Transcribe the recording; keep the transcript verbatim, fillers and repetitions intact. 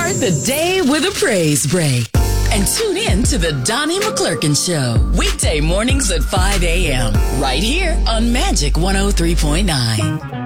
Start the day with a praise break. And tune in to the Donnie McClurkin Show. Weekday mornings at five a.m. Right here on Magic one oh three point nine.